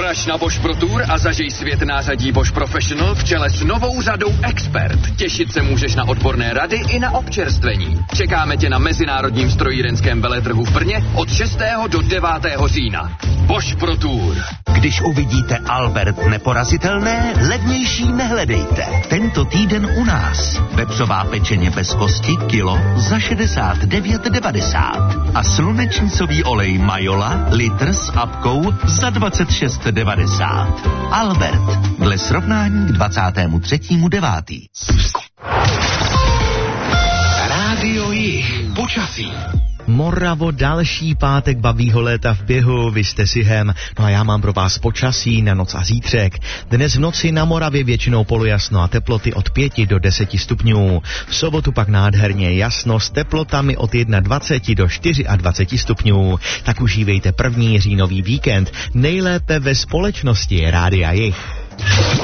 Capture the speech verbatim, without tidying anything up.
Doraž na Bosch Pro Tour a zažij svět nářadí Bosch Professional v čele s novou řadou Expert. Těšit se můžeš na odborné rady i na občerstvení. Čekáme tě na mezinárodním strojírenském veletrhu v Brně od šestého do devátého října. Bosch Pro Tour. Když uvidíte Albert neporazitelné, levnější nehledejte. Tento týden u nás. Vepřová pečeně bez kosti kilo za šedesát devět devadesát. A slunečnicový olej Majola litr s apkou za dvacet šest devadesát. Albert. Dle srovnání k dvacátému třetímu devátý. Rádio Jih. Počasí. Moravo, další pátek babího léta v běhu, vy jste si hem. No a já mám pro vás počasí na noc a zítřek. Dnes v noci na Moravě většinou polojasno a teploty od pěti do deseti stupňů. V sobotu pak nádherně jasno s teplotami od dvaceti jedna do dvaceti čtyři stupňů. Tak užívejte první říjnový víkend, nejlépe ve společnosti Rádia Jih.